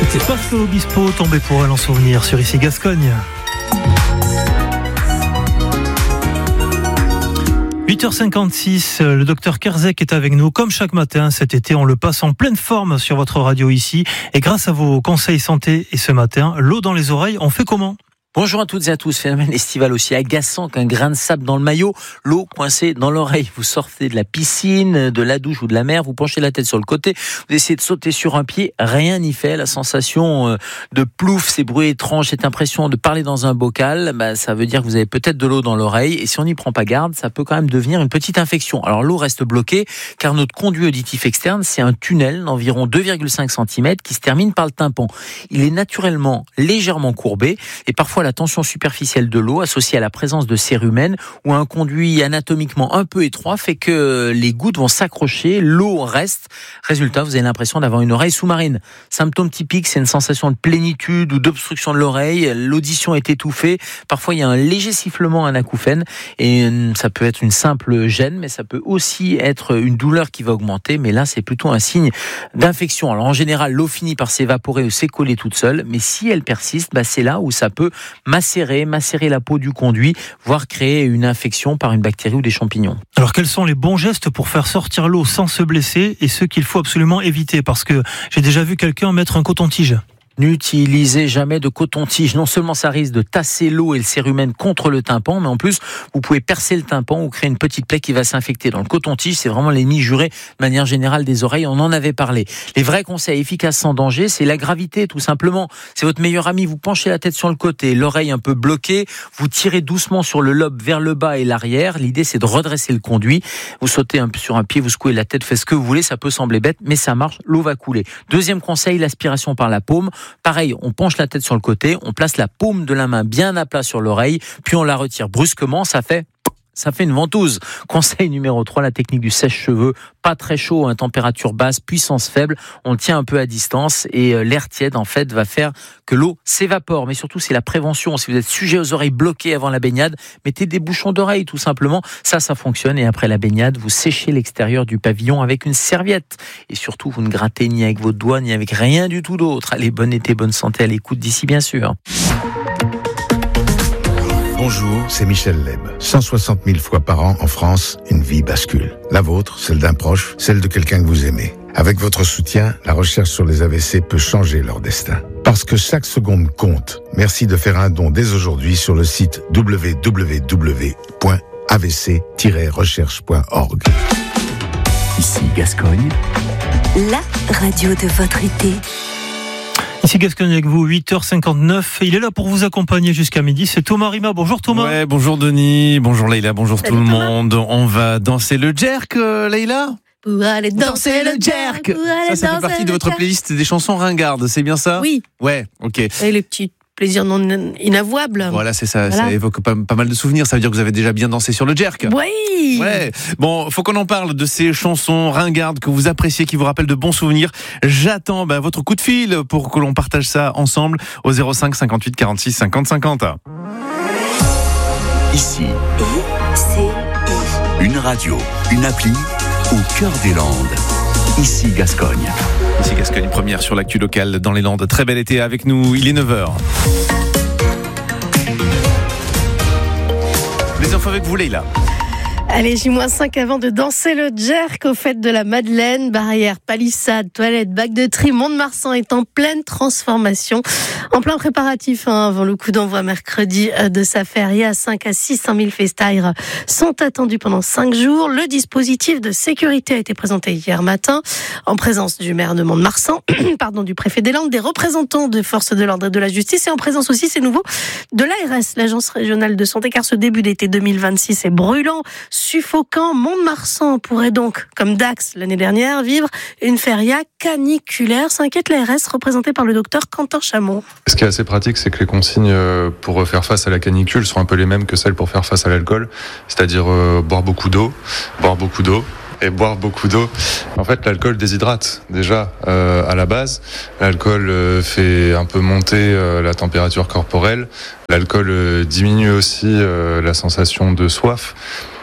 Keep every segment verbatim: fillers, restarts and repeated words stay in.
C'est Pascal Obispo tombé pour elle en souvenir sur Ici Gascogne. huit heures cinquante-six, le docteur Kerzek est avec nous. Comme chaque matin cet été, on le passe en pleine forme sur votre radio ici. Et grâce à vos conseils santé et ce matin, l'eau dans les oreilles, on fait comment ? Bonjour à toutes et à tous, phénomène estival aussi agaçant qu'un grain de sable dans le maillot, l'eau coincée dans l'oreille. Vous sortez de la piscine, de la douche ou de la mer, vous penchez la tête sur le côté, vous essayez de sauter sur un pied, rien n'y fait. La sensation de plouf, ces bruits étranges, cette impression de parler dans un bocal, bah, ça veut dire que vous avez peut-être de l'eau dans l'oreille et si on n'y prend pas garde, ça peut quand même devenir une petite infection. Alors l'eau reste bloquée car notre conduit auditif externe, c'est un tunnel d'environ deux virgule cinq centimètres qui se termine par le tympan. Il est naturellement légèrement courbé et parfois la tension superficielle de l'eau associée à la présence de cérumen ou un conduit anatomiquement un peu étroit fait que les gouttes vont s'accrocher, l'eau reste. Résultat, vous avez l'impression d'avoir une oreille sous-marine. Symptôme typique, c'est une sensation de plénitude ou d'obstruction de l'oreille. L'audition est étouffée. Parfois, il y a un léger sifflement, un acouphène et ça peut être une simple gêne, mais ça peut aussi être une douleur qui va augmenter. Mais là, c'est plutôt un signe d'infection. Alors, en général, l'eau finit par s'évaporer ou s'écoller toute seule, mais si elle persiste, bah, c'est là où ça peut macérer, macérer la peau du conduit, voire créer une infection par une bactérie ou des champignons. Alors quels sont les bons gestes pour faire sortir l'eau sans se blesser et ceux qu'il faut absolument éviter ? Parce que j'ai déjà vu quelqu'un mettre un coton-tige. N'utilisez jamais de coton-tige. Non seulement ça risque de tasser l'eau et le cérumen contre le tympan, mais en plus, vous pouvez percer le tympan ou créer une petite plaie qui va s'infecter. Dans le coton-tige, c'est vraiment l'ennemi juré de manière générale des oreilles. On en avait parlé. Les vrais conseils efficaces sans danger, c'est la gravité, tout simplement. C'est votre meilleur ami. Vous penchez la tête sur le côté, l'oreille un peu bloquée. Vous tirez doucement sur le lobe vers le bas et l'arrière. L'idée, c'est de redresser le conduit. Vous sautez un peu sur un pied, vous secouez la tête, faites ce que vous voulez. Ça peut sembler bête, mais ça marche. L'eau va couler. Deuxième conseil, l'aspiration par la paume. Pareil, on penche la tête sur le côté, on place la paume de la main bien à plat sur l'oreille, puis on la retire brusquement, ça fait... ça fait une ventouse. Conseil numéro trois, la technique du sèche-cheveux. Pas très chaud, hein, température basse, puissance faible. On le tient un peu à distance et euh, l'air tiède, en fait, va faire que l'eau s'évapore. Mais surtout, c'est la prévention. Si vous êtes sujet aux oreilles bloquées avant la baignade, mettez des bouchons d'oreille, tout simplement. Ça, ça fonctionne. Et après la baignade, vous séchez l'extérieur du pavillon avec une serviette. Et surtout, vous ne grattez ni avec vos doigts, ni avec rien du tout d'autre. Allez, bon été, bonne santé à l'écoute d'ici, bien sûr. Bonjour, c'est Michel Leb. cent soixante mille fois par an en France, une vie bascule. La vôtre, celle d'un proche, celle de quelqu'un que vous aimez. Avec votre soutien, la recherche sur les A V C peut changer leur destin. Parce que chaque seconde compte. Merci de faire un don dès aujourd'hui sur le site w w w point a v c tiret recherche point org. Ici Gascogne, la radio de votre été. Ici Gascogne avec vous, huit heures cinquante-neuf. Il est là pour vous accompagner jusqu'à midi. C'est Thomas Rima. Bonjour Thomas. Ouais, bonjour Denis. Bonjour Leïla. Bonjour Salut tout le Thomas. monde. On va danser le jerk, euh, Leïla. Pour aller danser le jerk. Pour aller Ça, ça fait danser partie de le votre jerk. playlist des chansons ringardes. C'est bien ça ? Oui. Ouais, ok. Et les petits plaisirs non inavouables. Voilà, c'est ça. Voilà. Ça évoque pas, pas mal de souvenirs. Ça veut dire que vous avez déjà bien dansé sur le jerk. Oui. Ouais. Bon, faut qu'on en parle de ces chansons ringardes que vous appréciez, qui vous rappellent de bons souvenirs. J'attends bah, votre coup de fil pour que l'on partage ça ensemble au zéro cinq cinquante-huit quarante-six cinquante cinquante. ici, Et c'est une radio, une appli au cœur des Landes. Ici Gascogne. Ici Gascogne, première sur l'actu locale dans les Landes. Très bel été avec nous, il est neuf heures. Les infos avec vous, Leïla. Allez, J moins cinq avant de danser le jerk aux fêtes de la Madeleine. Barrière, palissade, toilettes, bac de tri, Mont-de-Marsan est en pleine transformation. En plein préparatif, hein, avant le coup d'envoi mercredi de sa feria. cinq à six cent mille festaires sont attendus pendant cinq jours. Le dispositif de sécurité a été présenté hier matin en présence du maire de Mont-de-Marsan, pardon, du préfet des Landes, des représentants des forces de l'ordre et de la justice et en présence aussi, c'est nouveau, de l'A R S, l'Agence régionale de santé, car ce début d'été deux mille vingt-six est brûlant, suffocant. Mont-de-Marsan pourrait donc, comme Dax l'année dernière, vivre une feria caniculaire, s'inquiète l'A R S, représentée par le docteur Quentin Chamon. Ce qui est assez pratique, c'est que les consignes pour faire face à la canicule sont un peu les mêmes que celles pour faire face à l'alcool, c'est-à-dire euh, boire beaucoup d'eau, boire beaucoup d'eau, et boire beaucoup d'eau. En fait, l'alcool déshydrate déjà euh, à la base. L'alcool euh, fait un peu monter euh, la température corporelle. L'alcool euh, diminue aussi euh, la sensation de soif.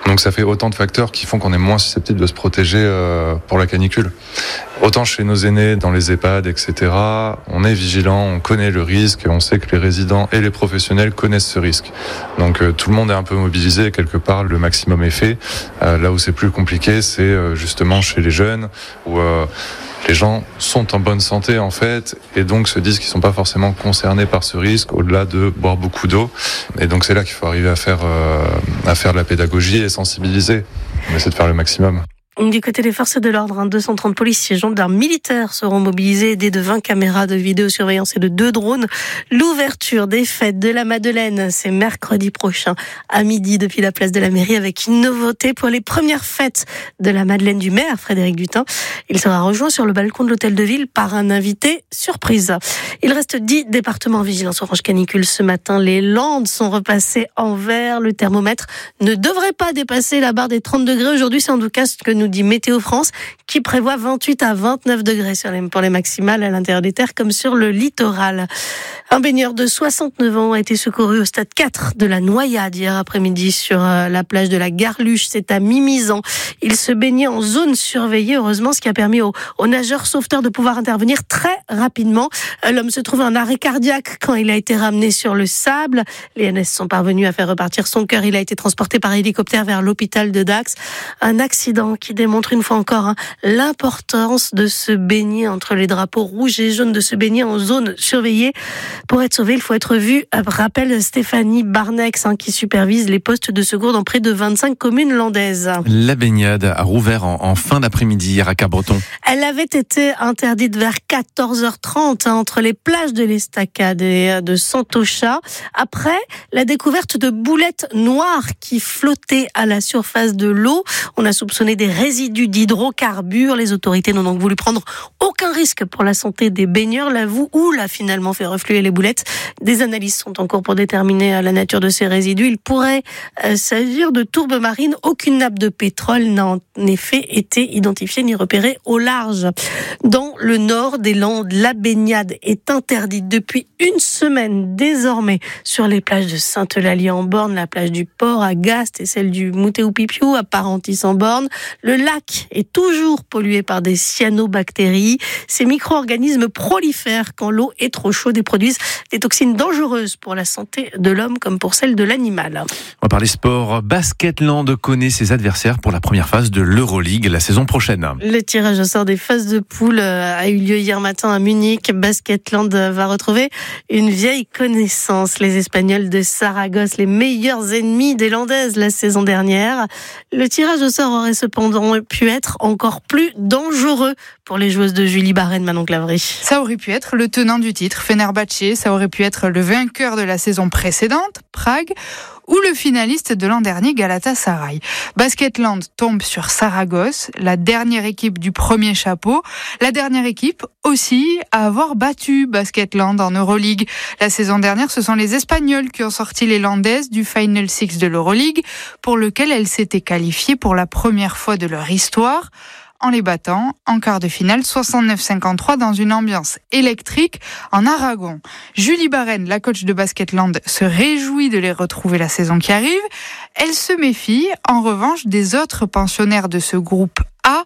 Donc ça fait autant de facteurs qui font qu'on est moins susceptible de se protéger euh, pour la canicule. Autant chez nos aînés, dans les EHPAD, et cetera, on est vigilant, on connaît le risque, on sait que les résidents et les professionnels connaissent ce risque. Donc euh, tout le monde est un peu mobilisé et quelque part le maximum est fait. Euh, là où c'est plus compliqué, c'est euh, justement chez les jeunes, où euh, les gens sont en bonne santé en fait, et donc se disent qu'ils ne sont pas forcément concernés par ce risque, au-delà de boire beaucoup d'eau. Et donc c'est là qu'il faut arriver à faire, euh, à faire de la pédagogie et sensibiliser. On essaie de faire le maximum. Du côté des forces de l'ordre, deux cent trente policiers, gendarmes, militaires seront mobilisés, aidés de vingt caméras de vidéosurveillance et de deux drones. L'ouverture des fêtes de la Madeleine, c'est mercredi prochain à midi depuis la place de la mairie, avec une nouveauté pour les premières fêtes de la Madeleine du maire, Frédéric Dutin. Il sera rejoint sur le balcon de l'hôtel de ville par un invité surprise. Il reste dix départements en vigilance orange canicule ce matin. Les Landes sont repassées en vert. Le thermomètre ne devrait pas dépasser la barre des trente degrés. Aujourd'hui, c'est en tout cas ce que nous dit Météo France, qui prévoit vingt-huit à vingt-neuf degrés pour les maximales à l'intérieur des terres comme sur le littoral. Un baigneur de soixante-neuf ans a été secouru au stade quatre de la Noyade hier après-midi sur la plage de la Garluche. C'est à Mimizan. Il se baignait en zone surveillée, heureusement, ce qui a permis aux, aux nageurs sauveteurs de pouvoir intervenir très rapidement. L'homme se trouvait en arrêt cardiaque quand il a été ramené sur le sable. Les N S sont parvenus à faire repartir son cœur. Il a été transporté par hélicoptère vers l'hôpital de Dax. Un accident qui démontre une fois encore hein, l'importance de se baigner entre les drapeaux rouges et jaunes, de se baigner en zone surveillée. Pour être sauvé, il faut être vu, rappelle Stéphanie Barnex, hein, qui supervise les postes de secours dans près de vingt-cinq communes landaises. La baignade a rouvert en, en fin d'après-midi hier à Cabreton. Elle avait été interdite vers quatorze heures trente hein, entre les plages de l'Estacade et de Santocha. Après la découverte de boulettes noires qui flottaient à la surface de l'eau, on a soupçonné des résidus d'hydrocarbures. Les autorités n'ont donc voulu prendre aucun risque pour la santé des baigneurs. La Voule a finalement fait refluer les boulettes. Des analyses sont en cours pour déterminer la nature de ces résidus. Il pourrait euh, s'agir de tourbes marines. Aucune nappe de pétrole n'a en effet été identifiée ni repérée au large. Dans le nord des Landes, la baignade est interdite depuis une semaine désormais sur les plages de Sainte-Eulalie en Borne, la plage du Port à Gast et celle du Moutéou-Pipiou à Parentis en Borne. Le lac est toujours pollué par des cyanobactéries. Ces micro-organismes prolifèrent quand l'eau est trop chaude et produisent des toxines dangereuses pour la santé de l'homme comme pour celle de l'animal. On va parler sport. Basketland connaît ses adversaires pour la première phase de l'Euroleague la saison prochaine. Le tirage au sort des phases de poule a eu lieu hier matin à Munich. Basketland va retrouver une vieille connaissance. Les Espagnols de Saragosse, les meilleurs ennemis des Landaises la saison dernière. Le tirage au sort aurait cependant pu être encore plus dangereux pour les joueuses de Julie Barène, Manon Clavry. Ça aurait pu être le tenant du titre, Fenerbahçe. Ça aurait pu être le vainqueur de la saison précédente, Prague, ou le finaliste de l'an dernier, Galatasaray. Basketland tombe sur Saragosse, la dernière équipe du premier chapeau, la dernière équipe aussi à avoir battu Basketland en Euroleague. La saison dernière, ce sont les Espagnols qui ont sorti les Landaises du Final Six de l'Euroleague, pour lequel elles s'étaient qualifiées pour la première fois de leur histoire, en les battant en quart de finale soixante-neuf cinquante-trois dans une ambiance électrique en Aragon. Julie Barène, la coach de Basketland, se réjouit de les retrouver la saison qui arrive. Elle se méfie, en revanche, des autres pensionnaires de ce groupe A,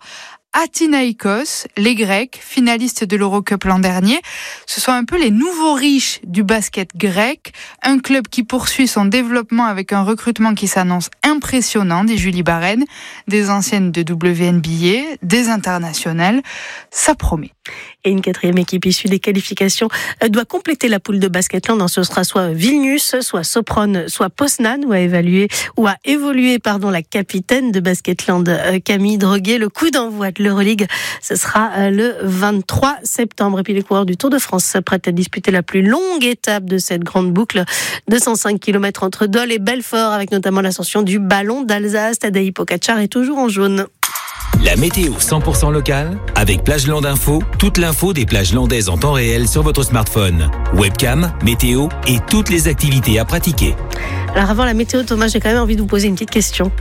Athinaïkos, les Grecs, finalistes de l'Eurocup l'an dernier. Ce sont un peu les nouveaux riches du basket grec, un club qui poursuit son développement avec un recrutement qui s'annonce impressionnant, dit Julie Barène, des anciennes de W N B A, des internationales, ça promet. Et une quatrième équipe issue des qualifications doit compléter la poule de Basketland. Ce sera soit Vilnius, soit Sopron, soit Poznan, où a évalué, ou a évolué, pardon, la capitaine de Basketland, Camille Droguet. Le coup d'envoi de l'Euroleague, ce sera le vingt-trois septembre. Et puis les coureurs du Tour de France prêtent à disputer la plus longue étape de cette grande boucle, deux cent cinq kilomètres entre Dole et Belfort, avec notamment l'ascension du Ballon d'Alsace. Tadej Pogačar est toujours en jaune. La météo cent pour cent locale avec Plage Land Info, toute l'info des plages landaises en temps réel sur votre smartphone. Webcam, météo et toutes les activités à pratiquer. Alors avant la météo, Thomas, j'ai quand même envie de vous poser une petite question.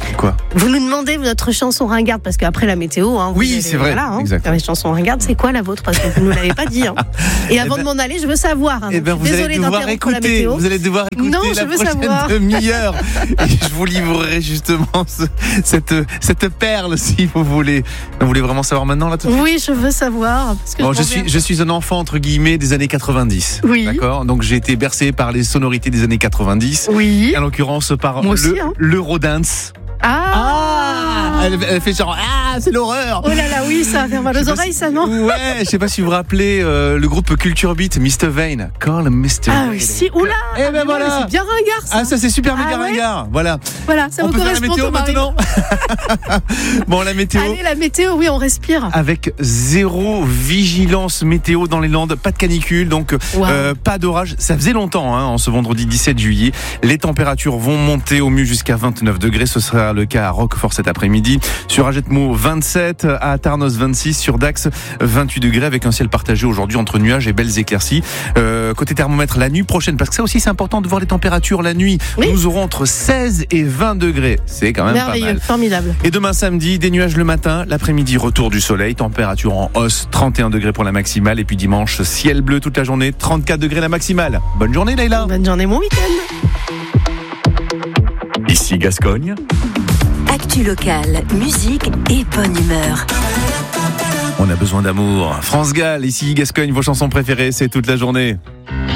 Quoi ? Vous nous demandez notre chanson ringarde, parce qu'après la météo... Hein, vous Oui, allez, c'est vrai, voilà, hein, exactement. Les chansons ringardes, c'est quoi la vôtre ? Parce que vous ne nous l'avez pas dit. Hein. Et avant Eh ben, de m'en aller, je veux savoir. Hein, Eh ben, vous allez désolée devoir d'interrompre la écouter. météo. Vous allez devoir écouter Non, la je veux prochaine savoir. demi-heure. Et je vous livrerai justement ce- cette cette perle, si vous voulez. Vous voulez vraiment savoir maintenant là tout de suite ? Oui, je veux savoir. Parce que Bon, je je m'en suis, vais- je suis un enfant entre guillemets des années quatre-vingt-dix. Oui. D'accord. Donc j'ai été bercé par les sonorités des années quatre-vingt-dix. Oui. En l'occurrence par Moi aussi, le hein. l'Eurodance. Ah, Elle, elle fait genre ah c'est l'horreur. Oh là là, oui, ça va faire mal Je aux sais pas oreilles, si- ça, non ? Ouais, je sais pas si vous vous rappelez euh, le groupe Culture Beat, mister Vane. Call him mister Ah Vane. oui, si, oula. Eh ben Mais voilà. C'est bien ringard, ça. Ah ça c'est super méga Ah ouais ringard. Voilà. Voilà, ça On vous peut faire la correspond, météo Thomas. maintenant. Bon, la météo. Allez, la météo, oui, on respire. Avec zéro vigilance météo dans les Landes, pas de canicule, donc Wow. euh, pas d'orage. Ça faisait longtemps, hein, en ce vendredi dix-sept juillet. Les températures vont monter au mieux jusqu'à vingt-neuf degrés. Ce sera le cas à Roquefort cet après-midi. Sur Agetmo, vingt-sept, à Tarnos, vingt-six, sur Dax, vingt-huit degrés, avec un ciel partagé aujourd'hui entre nuages et belles éclaircies. Euh, côté thermomètre, la nuit prochaine, parce que ça aussi c'est important de voir les températures la nuit. Oui. Nous aurons entre seize et vingt degrés. C'est quand même pas Merveilleux, mal. formidable. Et demain samedi, des nuages le matin, l'après-midi retour du soleil, température en hausse, trente et un degrés pour la maximale, et puis dimanche, ciel bleu toute la journée, trente-quatre degrés la maximale. Bonne journée Leïla. Bonne journée, bon week-end. Ici Gascogne. Actu locale, musique et bonne humeur. On a besoin d'amour. France Gall, ici Gascogne, vos chansons préférées, c'est toute la journée.